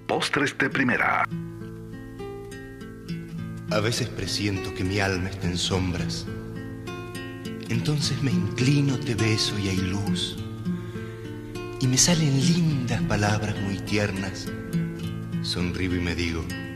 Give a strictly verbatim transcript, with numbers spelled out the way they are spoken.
postres de primera. A veces presiento que mi alma está en sombras. Entonces me inclino, te beso y hay luz. Y me salen lindas palabras muy tiernas. Sonrío y me digo: